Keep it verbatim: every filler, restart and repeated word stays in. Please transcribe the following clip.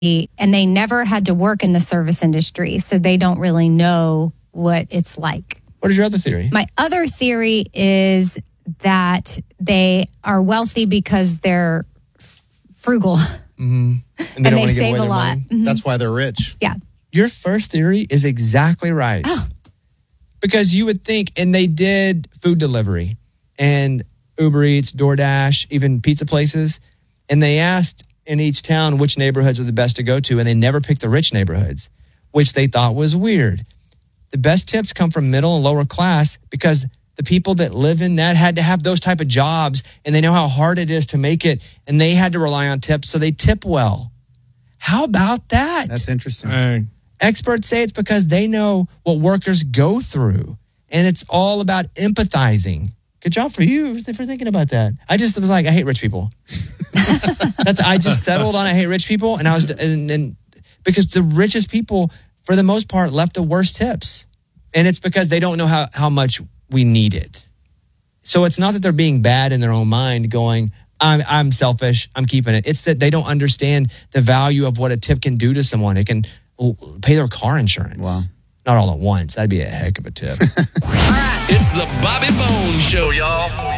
and they never had to work in the service industry, so they don't really know what it's like. What is your other theory? My other theory is that they are wealthy because they're f- frugal. Mm-hmm. And they, and they save a lot. Mm-hmm. That's why they're rich. Yeah. Your first theory is exactly right. Oh. Because you would think, and they did food delivery and Uber Eats, DoorDash, even pizza places, and they asked in each town which neighborhoods are the best to go to, and they never picked the rich neighborhoods, which they thought was weird. The best tips come from middle and lower class because the people that live in that had to have those type of jobs, and they know how hard it is to make it, and they had to rely on tips, so they tip well. How about that? That's interesting. Hey. Experts say it's because they know what workers go through, and it's all about empathizing. Good job for you for thinking about that. I just was like, I hate rich people. That's I just settled on I hate rich people, and I was and, and because the richest people, for the most part, left the worst tips, and it's because they don't know how how much we need it. So it's not that they're being bad in their own mind, going, I'm I'm selfish, I'm keeping it. It's that they don't understand the value of what a tip can do to someone. It can pay their car insurance. Wow. Not all at once. That'd be a heck of a tip. It's the Bobby Bones Show, y'all.